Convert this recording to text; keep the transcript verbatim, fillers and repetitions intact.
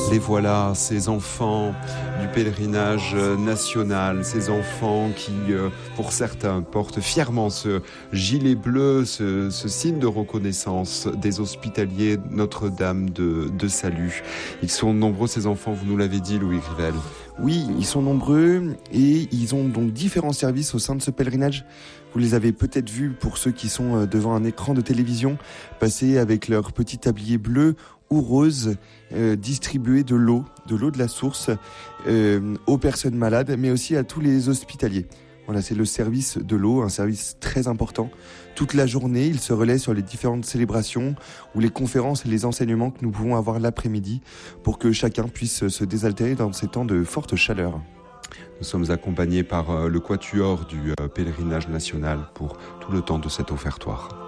Les voilà, ces enfants du pèlerinage national, ces enfants qui, pour certains, portent fièrement ce gilet bleu, ce, ce signe de reconnaissance des hospitaliers Notre-Dame de, de Salut. Ils sont nombreux, ces enfants, vous nous l'avez dit, Louis Grivel. Oui, ils sont nombreux et ils ont donc différents services au sein de ce pèlerinage. Vous les avez peut-être vus, pour ceux qui sont devant un écran de télévision, passer avec leur petit tablier bleu ou rose, euh, distribuer de l'eau, de l'eau de la source euh, aux personnes malades, mais aussi à tous les hospitaliers. Voilà, c'est le service de l'eau, un service très important. Toute la journée, il se relaie sur les différentes célébrations ou les conférences et les enseignements que nous pouvons avoir l'après-midi pour que chacun puisse se désaltérer dans ces temps de forte chaleur. Nous sommes accompagnés par le quatuor du pèlerinage national pour tout le temps de cet offertoire.